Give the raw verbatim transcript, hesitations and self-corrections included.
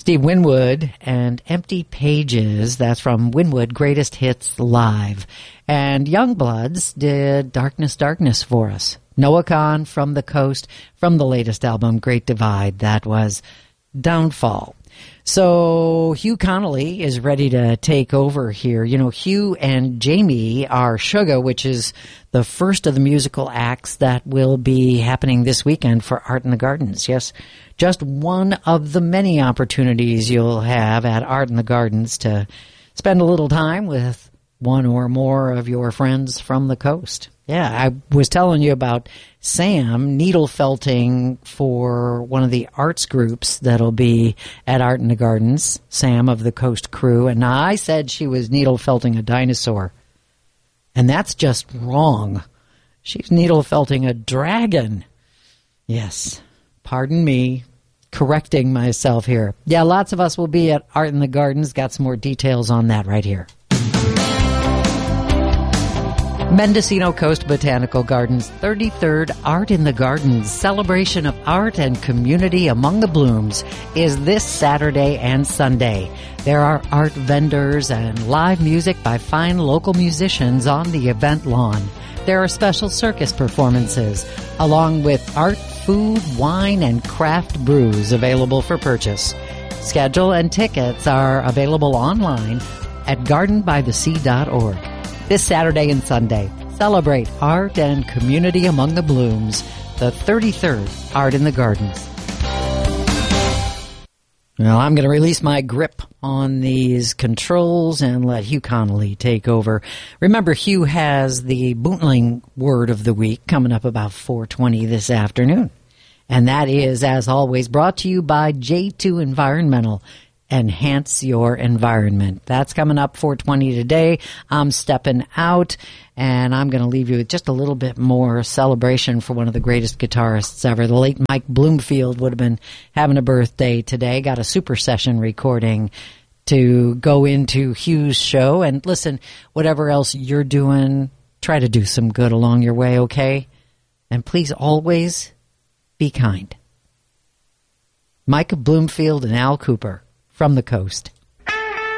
Steve Winwood and Empty Pages. That's from Winwood Greatest Hits Live. And Youngbloods did Darkness, Darkness for us. Noah Kahan from the Coast, from the latest album, Great Divide. That was Downfall. So Hugh Connolly is ready to take over here. You know, Hugh and Jamie are Sugar, which is the first of the musical acts that will be happening this weekend for Art in the Gardens. Yes, just one of the many opportunities you'll have at Art in the Gardens to spend a little time with one or more of your friends from the coast. Yeah, I was telling you about Sam needle felting for one of the arts groups that'll be at Art in the Gardens, Sam of the Coast Crew, and I said she was needle felting a dinosaur. And that's just wrong. She's needle felting a dragon. Yes, pardon me, correcting myself here. Yeah, lots of us will be at Art in the Gardens. Got some more details on that right here. Mendocino Coast Botanical Gardens thirty-third Art in the Gardens celebration of art and community among the blooms is this Saturday and Sunday. There are art vendors and live music by fine local musicians on the event lawn. There are special circus performances, along with art, food, wine, and craft brews available for purchase. Schedule and tickets are available online at garden by the sea dot org. This Saturday and Sunday, celebrate art and community among the blooms, the thirty-third Art in the Gardens. Well, I'm going to release my grip on these controls and let Hugh Connolly take over. Remember, Hugh has the Bootling Word of the Week coming up about four twenty this afternoon. And that is, as always, brought to you by J two Environmental. Enhance your environment. That's coming up four twenty today. I'm stepping out, and I'm going to leave you with just a little bit more celebration for one of the greatest guitarists ever. The late Mike Bloomfield would have been having a birthday today. Got a super session recording to go into Hugh's show. And listen, whatever else you're doing, try to do some good along your way, okay? And please always be kind. Mike Bloomfield and Al Cooper. From the Coast.